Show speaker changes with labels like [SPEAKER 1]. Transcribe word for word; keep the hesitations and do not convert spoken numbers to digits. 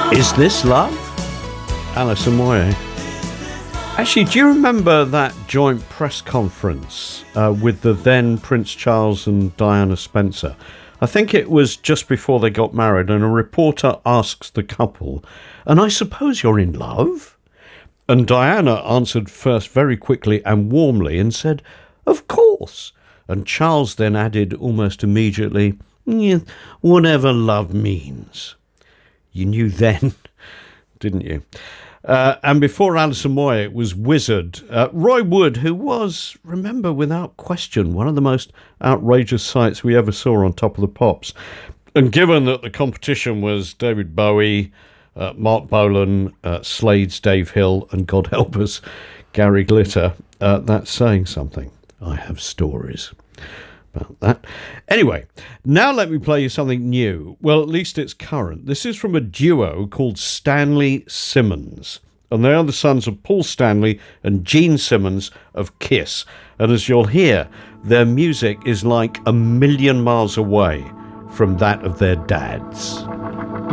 [SPEAKER 1] Is This Love? Alison Moyet. Actually, do you remember that joint press conference uh, with the then Prince Charles and Diana Spencer? I think it was just before they got married, and a reporter asks the couple, "And I suppose you're in love?" And Diana answered first very quickly and warmly and said, "Of course." And Charles then added almost immediately, "Yeah, whatever love means." You knew then, didn't you? Uh, and before Alison Moyet, it was Wizard. Uh, Roy Wood, who was, remember, without question, one of the most outrageous sights we ever saw on Top of the Pops. And given that the competition was David Bowie, uh, Mark Bolan, uh, Slade's Dave Hill, and God help us, Gary Glitter, uh, that's saying something. I have stories about that. Anyway, now let me play you something new. Well, at least it's current. This is from a duo called Stanley Simmons, and they are the sons of Paul Stanley and Gene Simmons of Kiss. And as you'll hear, their music is like a million miles away from that of their dads.